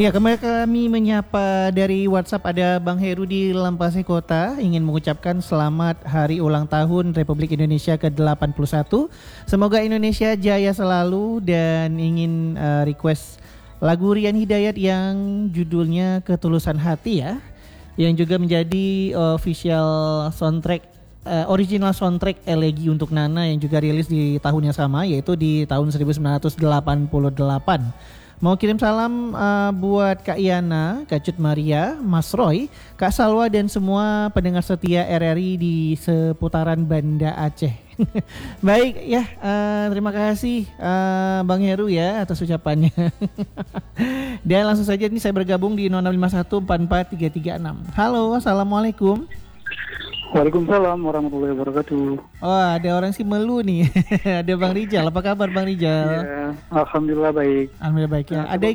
Ya, kami menyapa dari WhatsApp ada Bang Heru di Lampase Kota ingin mengucapkan selamat hari ulang tahun Republik Indonesia ke-81. Semoga Indonesia jaya selalu dan ingin request lagu Rian Hidayat yang judulnya Ketulusan Hati ya, yang juga menjadi official soundtrack original soundtrack Elegi untuk Nana yang juga rilis di tahun yang sama yaitu di tahun 1988. Mau kirim salam buat Kak Yana, Kak Cut Maria, Mas Roy, Kak Salwa dan semua pendengar setia RRI di seputaran Banda Aceh. Baik ya, terima kasih Bang Heru ya atas ucapannya. Dan langsung saja ini saya bergabung di 0651443336. Halo, assalamualaikum. Waalaikumsalam warahmatullahi wabarakatuh. Oh, ada orang si Melu nih. Ada Bang Rijal. Apa kabar Bang Rijal? Ya, alhamdulillah baik. Alhamdulillah baik ya. Ada